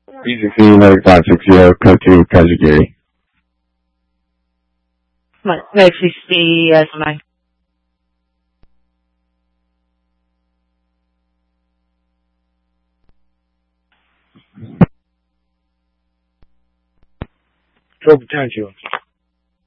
316-9560, code 2, Kajigiri. Next is the line. Joe Potential.